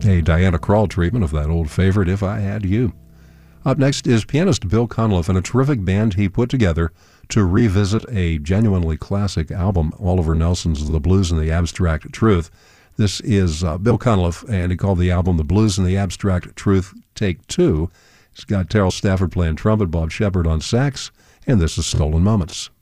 A Diana Krall treatment of that old favorite, If I Had You. Up next is pianist Bill Cunliffe and a terrific band he put together to revisit a genuinely classic album, Oliver Nelson's The Blues and the Abstract Truth. This is Bill Cunliffe, and he called the album The Blues and the Abstract Truth Take Two. He's got Terrell Stafford playing trumpet, Bob Shepard on sax, and this is Stolen Moments.